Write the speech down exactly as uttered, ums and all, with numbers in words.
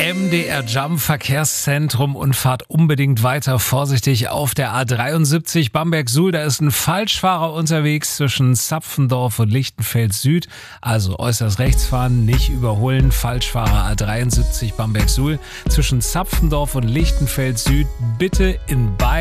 M D R Jump Verkehrszentrum und fahrt unbedingt weiter vorsichtig auf der A dreiundsiebzig Bamberg-Suhl. Da ist ein Falschfahrer unterwegs zwischen Zapfendorf und Lichtenfeld Süd. Also äußerst rechts fahren, nicht überholen. Falschfahrer A dreiundsiebzig Bamberg-Suhl zwischen Zapfendorf und Lichtenfeld Süd. Bitte in beiden